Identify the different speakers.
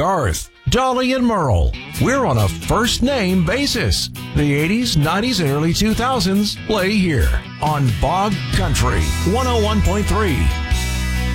Speaker 1: Garth, Dolly, and Merle. We're on a first-name basis. The 80s, 90s, and early 2000s play here on Bog Country 101.3